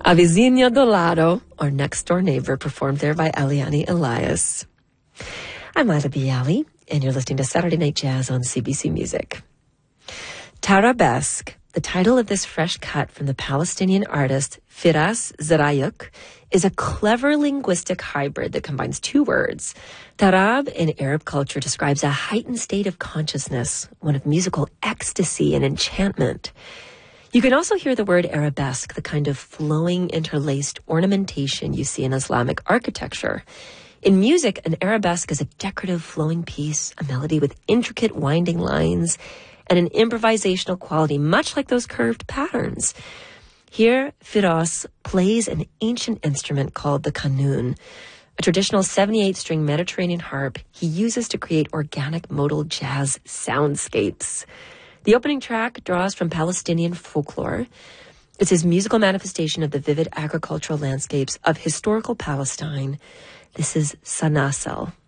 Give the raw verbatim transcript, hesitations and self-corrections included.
A Vizinha do Lado, or Next Door Neighbor, performed there by Eliane Elias. I'm Lila Bialy, and you're listening to Saturday Night Jazz on C B C Music. Tarabesque, the title of this fresh cut from the Palestinian artist Firas Zarayuk, is a clever linguistic hybrid that combines two words. Tarab in Arab culture describes a heightened state of consciousness, one of musical ecstasy and enchantment. You can also hear the word arabesque, the kind of flowing, interlaced ornamentation you see in Islamic architecture. In music, an arabesque is a decorative flowing piece, a melody with intricate winding lines, and an improvisational quality, much like those curved patterns. Here, Firas plays an ancient instrument called the kanun, a traditional seventy-eight string Mediterranean harp he uses to create organic modal jazz soundscapes. The opening track draws from Palestinian folklore. It's his musical manifestation of the vivid agricultural landscapes of historical Palestine. This is Sanasel.